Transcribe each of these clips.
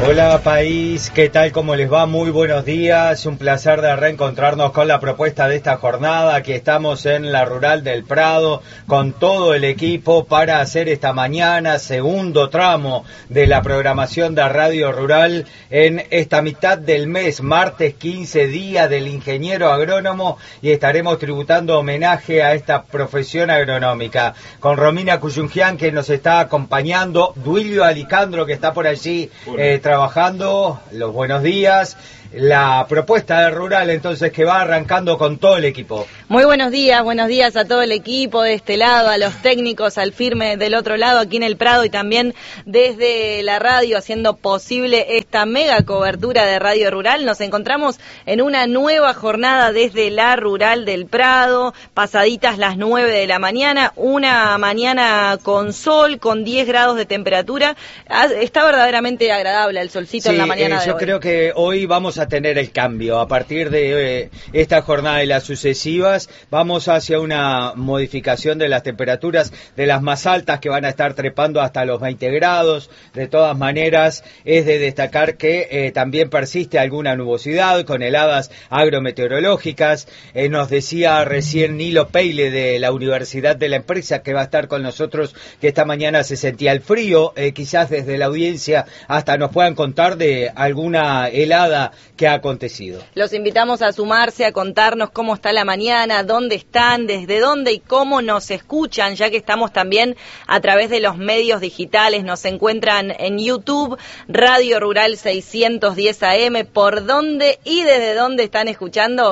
Hola país, ¿qué tal? ¿Cómo les va? Muy buenos días, un placer de reencontrarnos con la propuesta de esta jornada. Aquí estamos en la Rural del Prado con todo el equipo para hacer esta mañana segundo tramo de la programación de Radio Rural en esta mitad del mes, martes 15, día del ingeniero agrónomo, y estaremos tributando homenaje a esta profesión agronómica con Romina Cuyungian, que nos está acompañando, Duilio Alicandro, que está por allí trabajando. Los buenos días. La propuesta de Rural, entonces, que va arrancando con todo el equipo. Muy buenos días a todo el equipo de este lado, a los técnicos, al firme del otro lado, aquí en el Prado, y también desde la radio, haciendo posible esta mega cobertura de Radio Rural. Nos encontramos en una nueva jornada desde la Rural del Prado, pasaditas las 9 de la mañana, una mañana con sol, con 10 grados de temperatura. Está verdaderamente agradable el solcito en la mañana de hoy. Yo creo que hoy vamos a tener el cambio. A partir de esta jornada y las sucesivas, vamos hacia una modificación de las temperaturas, de las más altas, que van a estar trepando hasta los 20 grados. De todas maneras, es de destacar que también persiste alguna nubosidad con heladas agrometeorológicas. Nos decía recién Nilo Peile, de la Universidad de la Empresa, que va a estar con nosotros, que esta mañana se sentía el frío. Quizás desde la audiencia hasta nos puedan contar de alguna helada que ha acontecido. Los invitamos a sumarse, a contarnos cómo está la mañana, dónde están, desde dónde y cómo nos escuchan, ya que estamos también a través de los medios digitales. Nos encuentran en YouTube, Radio Rural 610 AM, por dónde y desde dónde están escuchando.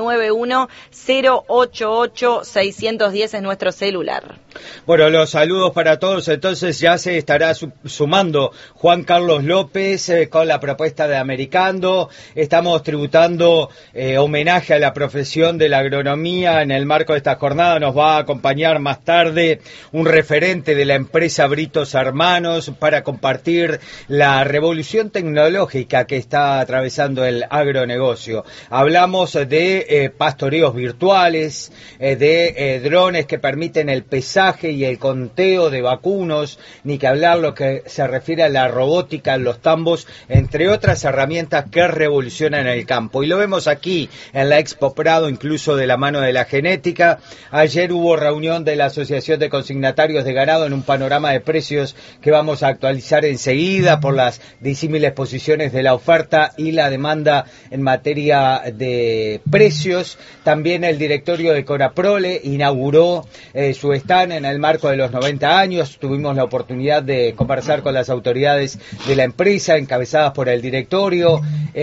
091-088-610 es nuestro celular. Bueno, los saludos para todos. Entonces ya se estará sumando Juan Carlos López con la propuesta de Americando. Estamos tributando homenaje a la profesión de la agronomía. En el marco de esta jornada nos va a acompañar más tarde un referente de la empresa Britos Hermanos para compartir la revolución tecnológica que está atravesando el agronegocio. Hablamos de pastoreos virtuales, de drones que permiten el pesaje y el conteo de vacunos, ni que hablar lo que se refiere a la robótica en los tambos, entre otras herramientas que revolucionan el campo. Y lo vemos aquí en la Expo Prado, incluso de la mano de la genética. Ayer hubo reunión de la Asociación de Consignatarios de Ganado en un panorama de precios que vamos a actualizar enseguida por las disímiles posiciones de la oferta y la demanda en materia de precios. También el directorio de Conaprole inauguró su stand en el marco de los 90 años. Tuvimos la oportunidad de conversar con las autoridades de la empresa, encabezadas por el directorio.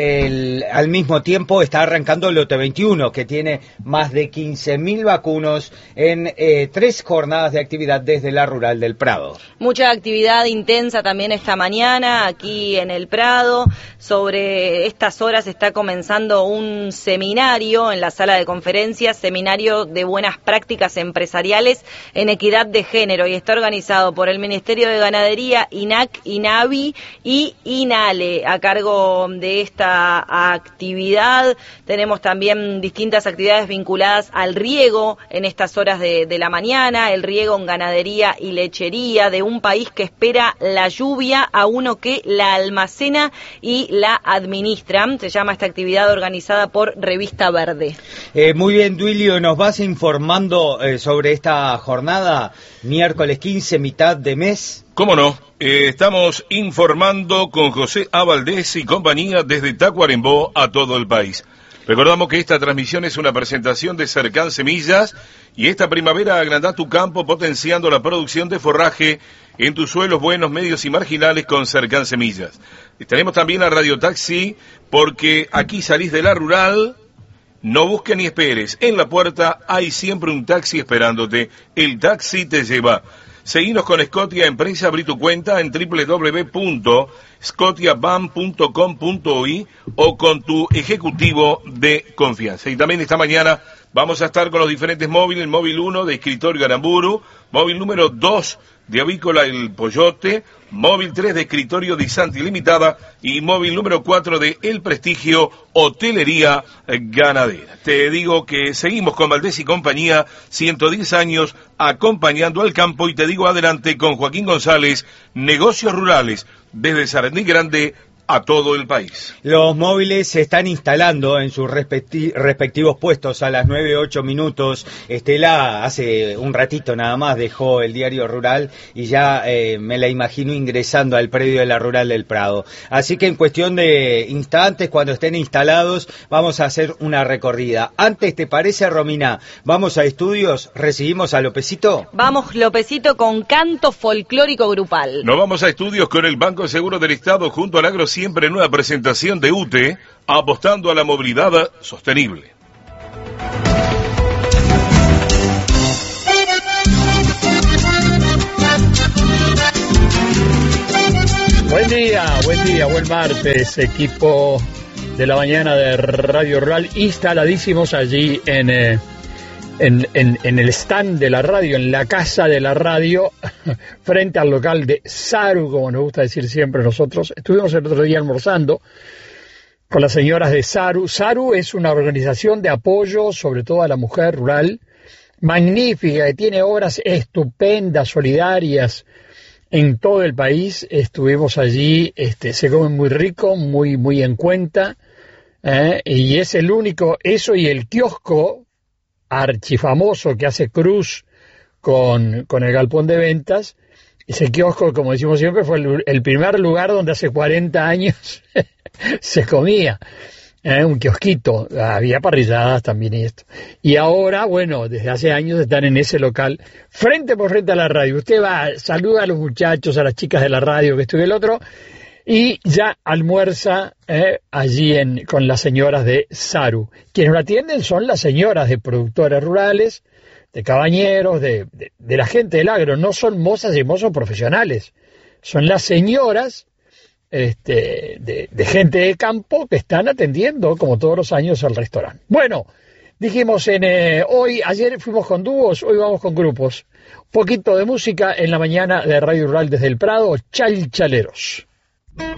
Al mismo tiempo está arrancando el lote 21, que tiene más de 15.000 vacunos en 3 jornadas de actividad desde la Rural del Prado. Mucha actividad intensa también esta mañana aquí en el Prado. Sobre estas horas está comenzando un seminario en la sala de conferencias, seminario de buenas prácticas empresariales en equidad de género, y está organizado por el Ministerio de Ganadería, INAC, INAVI y INALE. A cargo de esta actividad tenemos también distintas actividades vinculadas al riego en estas horas de la mañana, el riego en ganadería y lechería, de un país que espera la lluvia a uno que la almacena y la administra. Se llama esta actividad organizada por Revista Verde. Muy bien, Duilio, nos vas informando sobre esta jornada, miércoles 15, mitad de mes. ¿Cómo no? Estamos informando con José A. Valdés y compañía desde Tacuarembó a todo el país. Recordamos que esta transmisión es una presentación de Cercan Semillas, y esta primavera agrandá tu campo potenciando la producción de forraje en tus suelos buenos, medios y marginales con Cercan Semillas. Tenemos también a Radio Taxi, porque aquí salís de la Rural. No busques ni esperes, en la puerta hay siempre un taxi esperándote, el taxi te lleva. Seguinos con Scotia Empresa, abrí tu cuenta en www.scotiaban.com.uy o con tu ejecutivo de confianza. Y también esta mañana vamos a estar con los diferentes móviles, móvil 1 de Escritorio Aramburu, móvil número 2 de Avícola El Pollote, móvil 3 de Escritorio de Santi Limitada y móvil número 4 de El Prestigio Hotelería Ganadera. Te digo que seguimos con Valdés y compañía, 110 años acompañando al campo, y te digo adelante con Joaquín González, Negocios Rurales, desde Sarandí Grande a todo el país. Los móviles se están instalando en sus respectivos puestos a las 9:08 minutos. Estela hace un ratito nada más dejó el diario rural y ya me la imagino ingresando al predio de la Rural del Prado. Así que en cuestión de instantes, cuando estén instalados, vamos a hacer una recorrida. Antes, ¿te parece, Romina? Vamos a estudios, recibimos a Lopecito. Vamos, Lopecito, con canto folclórico grupal. Nos vamos a estudios con el Banco Seguro del Estado junto al Agro, siempre en una presentación de UTE, apostando a la movilidad sostenible. Buen día, buen martes, equipo de la mañana de Radio Rural, instaladísimos allí en el stand de la radio, en la casa de la radio, frente al local de Saru, como nos gusta decir siempre nosotros. Estuvimos el otro día almorzando con las señoras de Saru. Saru es una organización de apoyo, sobre todo a la mujer rural, magnífica, que tiene obras estupendas, solidarias, en todo el país. Estuvimos allí, se come muy rico, muy en cuenta, y es el único, eso y el kiosco archifamoso que hace Cruz con el galpón de ventas. Ese kiosco, como decimos siempre, fue el primer lugar donde hace 40 años se comía. Un kiosquito, había parrilladas también y esto. Y ahora, bueno, desde hace años están en ese local, frente por frente a la radio. Usted va, saluda a los muchachos, a las chicas de la radio, que esto y el otro, y ya almuerza allí con las señoras de Saru. Quienes lo atienden son las señoras de productores rurales, de cabañeros, de la gente del agro. No son mozas y mozos profesionales, son las señoras de gente de campo que están atendiendo, como todos los años, al restaurante. Bueno, dijimos ayer fuimos con dúos, hoy vamos con grupos. Un poquito de música en la mañana de Radio Rural desde el Prado, Chalchaleros.